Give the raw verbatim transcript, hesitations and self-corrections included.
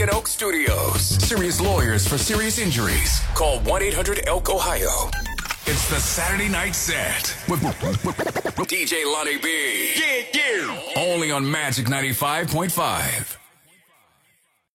at Elk Studios. Serious lawyers for serious injuries. Call one eight hundred elk ohio. It's the Saturday Night Set with D J Lonnie B. Yeah, yeah. Only on Magic ninety-five point five.